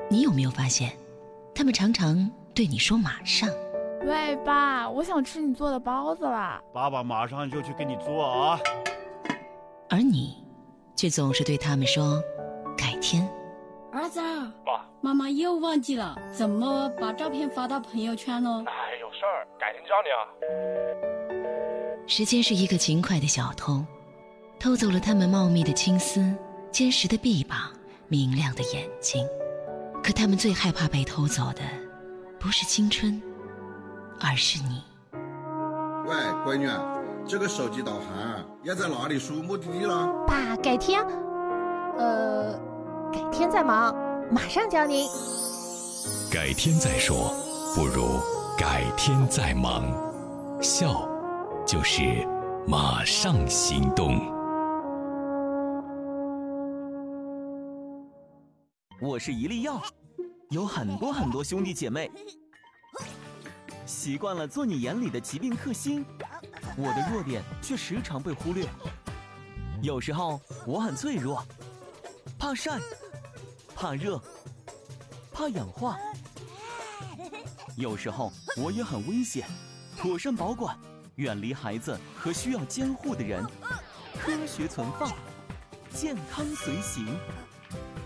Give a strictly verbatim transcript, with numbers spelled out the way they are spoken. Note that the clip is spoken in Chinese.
你有没有发现，他们常常对你说马上。 喂，爸，我想吃你做的包子啦。 爸爸马上就去给你做啊。 而你却总是对他们说改天。 儿子， 爸， 妈妈又忘记了怎么把照片发到朋友圈了。 哎，有事儿，改天教你啊。 时间是一个勤快的小偷，偷走了他们茂密的青丝、坚实的臂膀、明亮的眼睛。可他们最害怕被偷走的不是青春，而是你。 喂，闺女，这个手机导航要在哪里输目的地了？ 爸，改天，呃，改天再忙，马上教您。 改天再说，不如改天再忙。笑，就是马上行动。 我是一粒药，有很多很多兄弟姐妹。习惯了做你眼里的疾病克星，我的弱点却时常被忽略。有时候我很脆弱，怕晒，怕热，怕氧化。有时候我也很危险，妥善保管，远离孩子和需要监护的人，科学存放，健康随行。